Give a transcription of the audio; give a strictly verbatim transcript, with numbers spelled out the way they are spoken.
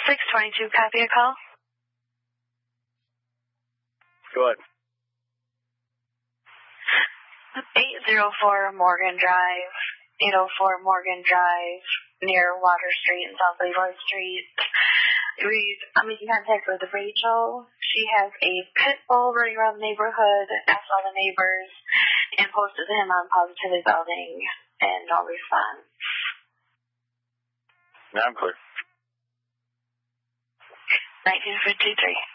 six twenty-two, copy a call. Go ahead. eight oh four Morgan Drive, eight oh four Morgan Drive, near Water Street and South Leroy Street. We, I'm making contact with Rachel. She has a pit bull running around the neighborhood, asked all the neighbors, and posted him on Positively Building, and no response. Now I'm clear. nineteen fifty-three.